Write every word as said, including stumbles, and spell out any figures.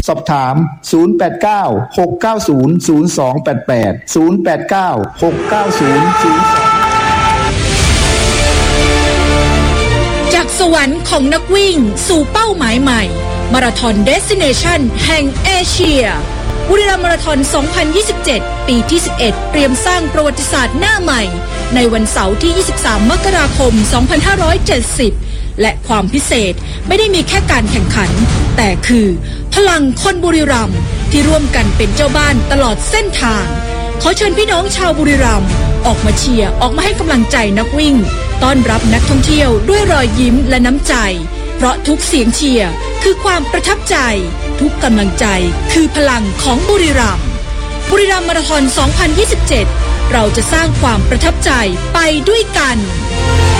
สอบถามศูนย์ แปด เก้า หก เก้า ศูนย์ ศูนย์ สอง แปด แปด ศูนย์ แปด เก้า หก เก้า ศูนย์ ศูนย์ สองจากสวรรค์ของนักวิ่งสู่เป้าหมายใหม่มาราธอนเดสติเนชันแห่งเอเชียบุรีรัมย์มาราธอน สองพันยี่สิบเจ็ด ปีที่ สิบเอ็ด เตรียมสร้างประวัติศาสตร์หน้าใหม่ในวันเสาร์ที่ ยี่สิบสาม มกราคม สองพันห้าร้อยเจ็ดสิบ และความพิเศษไม่ได้มีแค่การแข่งขันแต่คือพลังคนบุรีรัมย์ที่ร่วมกันเป็นเจ้าบ้านตลอดเส้นทางขอเชิญพี่น้องชาวบุรีรัมย์ออกมาเชียร์ออกมาให้กำลังใจนักวิ่งต้อนรับนักท่องเที่ยวด้วยรอยยิ้มและน้ำใจเพราะทุกเสียงเชียร์คือความประทับใจทุกกำลังใจคือพลังของบุรีรัมย์บุรีรัมย์มาราธอน สองพันยี่สิบเจ็ด เราจะสร้างความประทับใจไปด้วยกัน